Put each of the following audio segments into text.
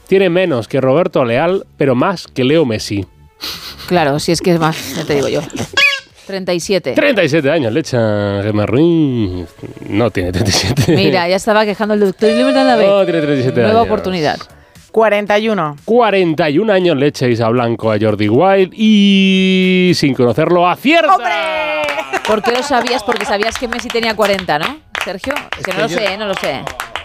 tiene menos que Roberto Leal, pero más que Leo Messi. Claro, si es que es más, ya te digo yo. 37. 37 años le echa Gemma Ruiz. No tiene 37. Mira, ya estaba quejando el doctor Luis de la vez. No, tiene 37 Nueva años. oportunidad. 41. 41 años le echa Isa Blanco a Jordi Wild y sin conocerlo acierta. ¡Hombre! ¿Por qué lo sabías? Porque sabías que Messi tenía 40, ¿no, Sergio? Que no lo sé, no lo sé.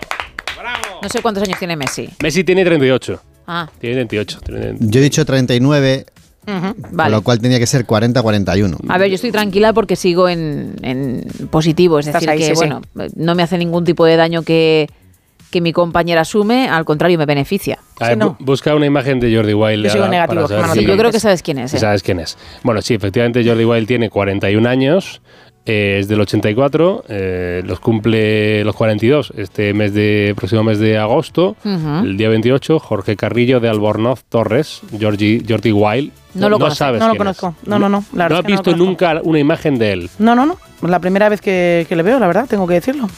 No sé cuántos años tiene Messi. Messi tiene 38. Ah, Tiene 28. Yo he dicho 39, vale. con lo cual tenía que ser 40-41. A ver, yo estoy tranquila porque sigo en positivo. Es Estás decir, ahí, que sí, bueno, no me hace ningún tipo de daño que mi compañera asume, al contrario, me beneficia. A ver, no. busca una imagen de Jordi Wild. Yo sigo para negativo, saber Gemma, si- Sí, yo creo que sabes quién es. Sí, sabes quién es. Bueno, sí, efectivamente Jordi Wild tiene 41 años, es del 84, los cumple los 42 próximo mes de agosto, Ujú. el día 28, Jorge Carrillo de Albornoz Torres, Jordi Wild. No lo conoces. sabes No lo quién es. conozco. No, la ¿No verdad has es que no visto lo conozco. nunca una imagen de él? No. Es la primera vez que le veo, la verdad, tengo que decirlo.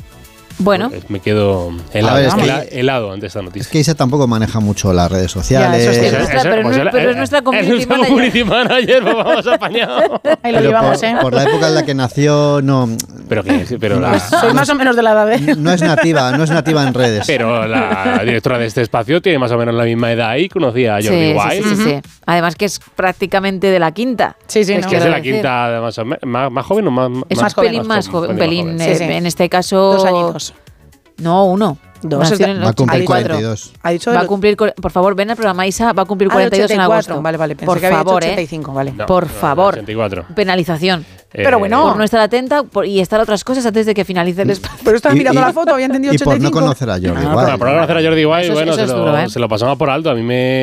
Bueno, Pues me quedo helado, A ver, es que- helado ante esta Es noticia. que Isa tampoco maneja mucho las redes sociales. eso es es cierto. nuestra- pero es nuestra community nuestra manager. community manager, pues vamos apañado. Ahí lo Pero llevamos, por la época en la que nació, no Pero la, Soy más o menos de la edad de él. es nativa en redes. pero la directora de este espacio tiene más o menos la misma edad y conocía a Jordi sí, Wild. sí. Además que es prácticamente de la quinta. Sí, sí, Es no. Que es de la Quiero decir, quinta, más, o más joven o más Es más un pelín joven. más joven, un pelín. Sí, sí. En este caso... 2 añitos. No, 1. Dos, Nació en el Va a cumplir 84. 42. Ha dicho Va a del- cumplir, por favor, ven al programa, Isa, va a cumplir Ah, 42 en 84. agosto. Vale, pensé por que había favor, dicho 85, vale. No, por no, favor. 84. Penalización. Pero bueno. Por no estar atenta y estar a otras cosas antes de que finalice el espacio. Pero estaba Y- mirando y- la foto, había entendido y por 85. no conocer a Jordi Wild. Bueno, por conocer a Jordi Wild, Eso es- bueno, eso es duro, ¿eh? se lo pasamos por alto. A mí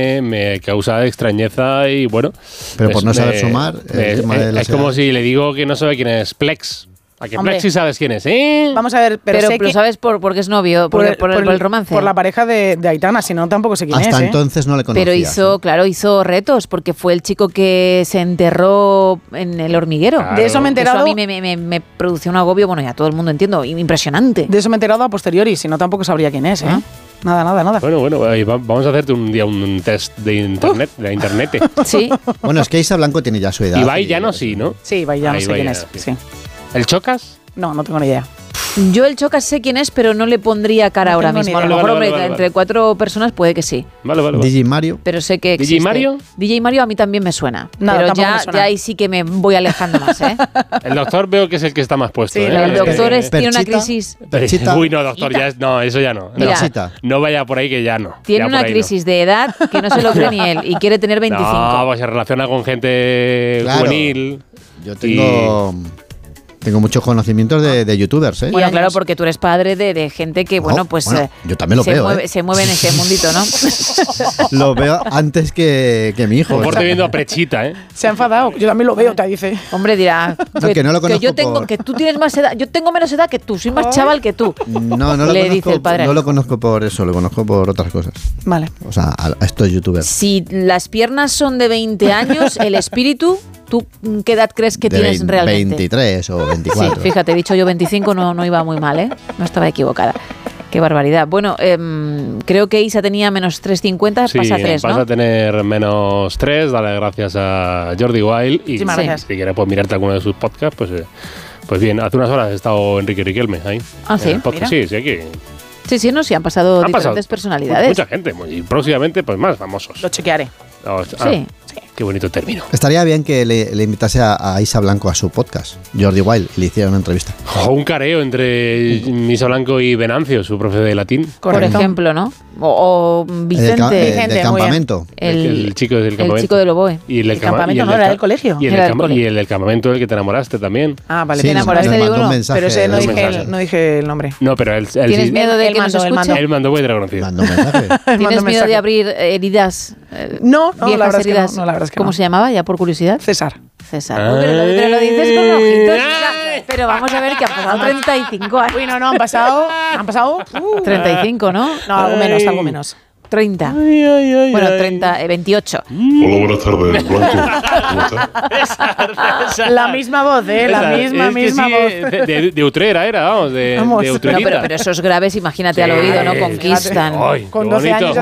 me causa extrañeza y bueno. Pero por no saber sumar, el tema de las es como edades. si le digo que no sabe quién es Plex. ¿A que Hombre. Plex sí sabes quién es? ¿Eh? Vamos a ver, pero sé Pero que ¿sabes porque es novio? Por el romance. Por la pareja de Aitana, si no tampoco sé quién Hasta es. entonces no le conocía. Pero hizo retos, porque fue el chico que se enterró en el hormiguero. Claro. De eso me he Eso enterado. a mí me producía un agobio, bueno, ya todo el mundo entiendo, impresionante. De eso me he enterado a posteriori, si no tampoco sabría quién es, ¿eh? Ah. Nada. Bueno, ahí vamos a hacerte un día un test de internet. De internet. Sí, Bueno, es que Isa Blanco tiene ya su edad. Ibai ya no, sí, ¿no? Sí, vaya, no Ahí sé va quién ya, es. sí. Sí. ¿El Chocas? No tengo ni idea. yo el Chocas sé quién es, pero no le pondría cara No ahora tengo ni mismo. A lo idea. mejor, Vale, hombre, vale. entre 4 personas puede que sí. Vale. DJ Mario. Pero sé que ¿DJ existe. Mario? DJ Mario a mí también me suena. Nada, pero tampoco ya, me suena. ya ahí sí que me voy alejando más, ¿eh? El doctor veo que es el que está más puesto. Sí, ¿eh? la El verdad es que doctor sí. tiene una Perchita. crisis. Perchita. Uy, no, doctor, no, eso ya no. Mira. Perchita. No vaya por ahí que ya no. Tiene Ya una por ahí crisis de edad que no se lo cree ni él y quiere tener 25. No, pues se relaciona con gente Claro. juvenil. Yo tengo muchos conocimientos de youtubers, ¿eh? Bueno, años. claro, porque tú eres padre de gente que, bueno, pues yo también lo se veo, mueve, ¿eh? se mueve en ese mundito, ¿no? Lo veo antes que mi hijo. Por o sea, viendo a Prechita, ¿eh? Se ha enfadado. Yo también lo veo, te dice. Hombre, dirá No, que no lo conozco yo tengo, por- que tú tienes más edad, yo tengo menos edad que tú, soy más chaval que tú. No lo Le conozco, dice el padre. no lo conozco por eso, lo conozco por otras cosas. Vale. O sea, a estos youtubers. Si las piernas son de 20 años, el espíritu, ¿tú qué edad crees que de tienes realmente? 23 o 24. Sí, fíjate, he dicho yo 25, no iba muy mal, ¿eh? No estaba equivocada. Qué barbaridad. Bueno, creo que Isa tenía menos 3,50, Sí, pasa 3, vas ¿no? a tener menos 3. Dale gracias a Jordi Wild. Y Muchísimas gracias. si quieres pues, mirarte alguno de sus podcasts, pues bien. Hace unas horas ha estado Enrique Riquelme ahí. Ah, ¿sí? En el podcast. Mira. Sí, aquí. Sí, no, sí, han pasado Han diferentes pasado personalidades. Mucha gente. Y próximamente, pues más famosos. Lo chequearé. Sí. Qué bonito término. Estaría bien que le invitase a Isa Blanco a su podcast, Jordi Wild, y le hiciera una entrevista. O un careo entre Misa Blanco y Venancio, su profe de latín. Por Correcto. ejemplo, ¿no? O Vicente, Vicente, del muy bien. campamento. El chico del campamento. el chico del oboe. Y el, El campamento, ¿no? Era del colegio. Y el, Era del cole. y el del campamento del que te enamoraste también. Ah, vale. Sí, te nos enamoraste de mandó uno, un mensaje. Pero ese no un dije, mensaje. no dije el nombre. No, pero él ¿Tienes sí- miedo de él que nos mandó, él escuche? mandó. él mandó muy reconocido. Mandó un mensaje. Mandó ¿Tienes miedo mensaje. de abrir heridas? No, la viejas verdad es que no, heridas? no, la verdad es que ¿Cómo no. se llamaba? Ya por curiosidad. César. César. Uy, pero lo dices con ojitos. Ay. Pero vamos a ver que han pasado 35 años. Uy, no, han pasado 35, ¿no? No, algo menos. 30. Ay. Bueno, 30, 28. Hola, buenas tardes, Blanco. ¿Cómo estás? La misma voz, la misma Es que sí, voz. de Utrera era, vamos, de Vamos. de No, Utrerita. Pero esos graves, imagínate al oído, ¿no? Conquistan. Ay, Con qué 12 bonito. años